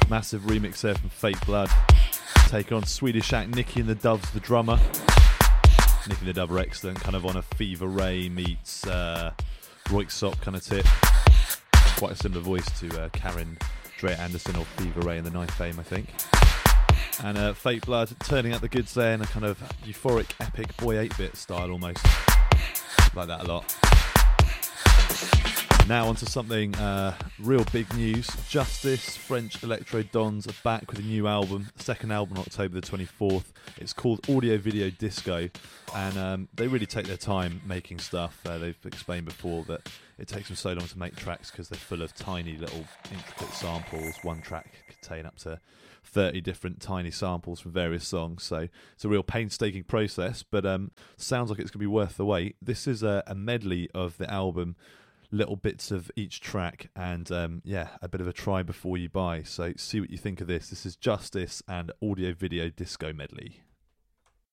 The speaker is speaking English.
Massive remix there from Fake Blood. Take on Swedish act Nicky and the Doves, the drummer. Nicky and the Dove are excellent, kind of on a Fever Ray meets Royksop kind of tip. Quite a similar voice to Karen Dre Anderson or Fever Ray in the Knife Fame, I think. And Fake Blood turning out the goods there in a kind of euphoric, epic boy 8-bit style almost. Like that a lot. Now onto something real big news. Justice, French Electro Dons are back with a new album, second album on October the 24th. It's called Audio Video Disco, and they really take their time making stuff. They've explained before that it takes them so long to make tracks because they're full of tiny little intricate samples. One track can contain up to 30 different tiny samples from various songs, so it's a real painstaking process, but sounds like it's going to be worth the wait. This is a medley of the album, little bits of each track, and a bit of a try before you buy, so see what you think of this. This is Justice and Audio Video Disco Medley.